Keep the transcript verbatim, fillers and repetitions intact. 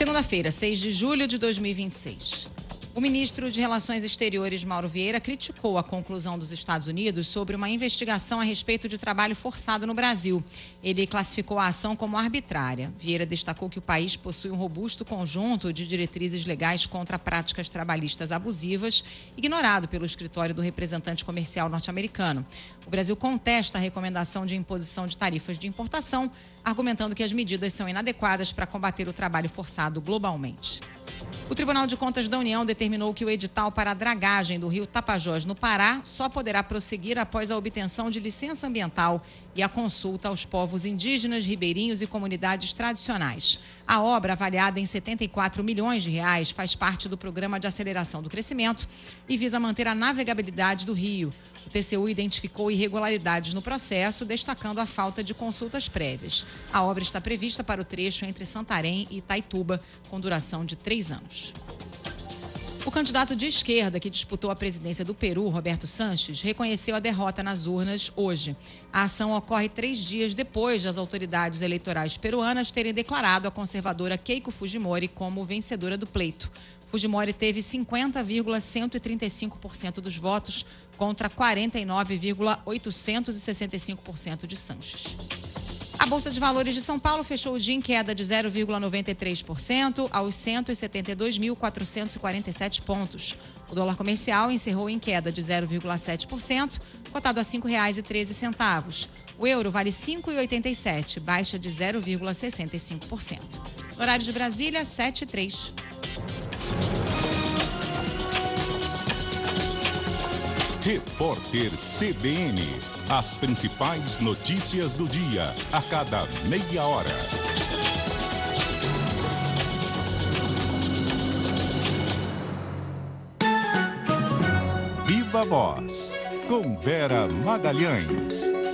Segunda-feira, seis de julho de dois mil e vinte e seis. O ministro de Relações Exteriores, Mauro Vieira, criticou a conclusão dos Estados Unidos sobre uma investigação a respeito de trabalho forçado no Brasil. Ele classificou a ação como arbitrária. Vieira destacou que o país possui um robusto conjunto de diretrizes legais contra práticas trabalhistas abusivas, ignorado pelo escritório do representante comercial norte-americano. O Brasil contesta a recomendação de imposição de tarifas de importação, argumentando que as medidas são inadequadas para combater o trabalho forçado globalmente. O Tribunal de Contas da União determinou que o edital para a dragagem do rio Tapajós, no Pará, só poderá prosseguir após a obtenção de licença ambiental e a consulta aos povos indígenas, ribeirinhos e comunidades tradicionais. A obra, avaliada em setenta e quatro milhões de reais, faz parte do Programa de Aceleração do Crescimento e visa manter a navegabilidade do rio. O T C U identificou irregularidades no processo, destacando a falta de consultas prévias. A obra está prevista para o trecho entre Santarém e Itaituba, com duração de três anos. O candidato de esquerda que disputou a presidência do Peru, Roberto Sanches, reconheceu a derrota nas urnas hoje. A ação ocorre três dias depois das autoridades eleitorais peruanas terem declarado a conservadora Keiko Fujimori como vencedora do pleito. Fujimori teve cinquenta vírgula cento e trinta e cinco por cento dos votos contra quarenta e nove vírgula oitocentos e sessenta e cinco por cento de Sanches. A Bolsa de Valores de São Paulo fechou o dia em queda de zero vírgula noventa e três por cento aos cento e setenta e dois mil quatrocentos e quarenta e sete pontos. O dólar comercial encerrou em queda de zero vírgula sete por cento, cotado a cinco reais e treze centavos. O euro vale cinco reais e oitenta e sete centavos, baixa de zero vírgula sessenta e cinco por cento. No horário de Brasília, sete e três. Repórter C B N. As principais notícias do dia, a cada meia hora. Viva Voz, com Vera Magalhães.